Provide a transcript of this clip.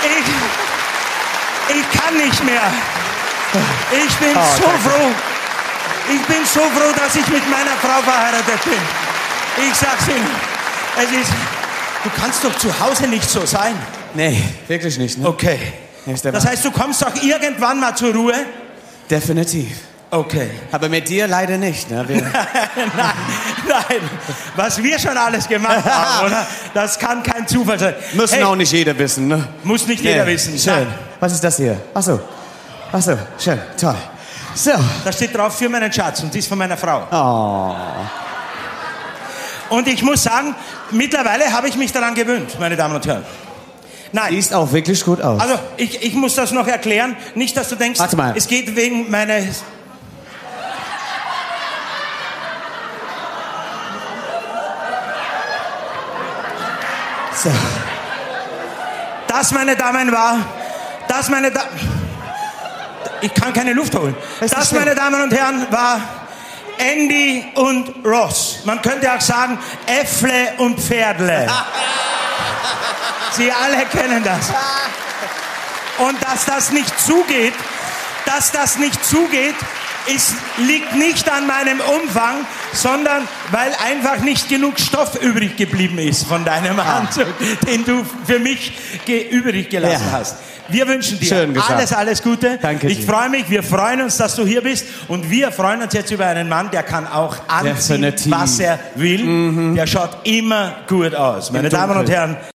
Ich kann nicht mehr. Ich bin so froh. Ich bin so froh, dass ich mit meiner Frau verheiratet bin. Ich sag's Ihnen. Du kannst doch zu Hause nicht so sein. Nee, wirklich nicht. Ne? Okay. Das heißt, du kommst doch irgendwann mal zur Ruhe? Definitiv. Okay. Aber mit dir leider nicht. Ne? Nein. Was wir schon alles gemacht haben, oder? Das kann kein Zufall sein. Müssen auch nicht jeder wissen, ne? Muss nicht jeder wissen. Schön. Nein. Was ist das hier? Ach so, schön, toll. So. Da steht drauf für meinen Schatz und die ist von meiner Frau. Oh. Und ich muss sagen, mittlerweile habe ich mich daran gewöhnt, meine Damen und Herren. Nein. Sieht auch wirklich gut aus. Also, ich muss das noch erklären. Nicht, dass du denkst, warte mal. Es geht wegen meines... So. Das, meine Damen, ich kann keine Luft holen. Das, meine Damen und Herren, war Andy und Ross. Man könnte auch sagen, Äffle und Pferdle. Sie alle kennen das. Und dass das nicht zugeht, liegt nicht an meinem Umfang, sondern weil einfach nicht genug Stoff übrig geblieben ist von deinem Anzug, den du für mich übrig gelassen hast. Wir wünschen dir alles Gute. Danke ich freue mich, wir freuen uns, dass du hier bist. Und wir freuen uns jetzt über einen Mann, der kann auch anziehen, was er will. Der schaut immer gut aus. Meine Damen und Herren,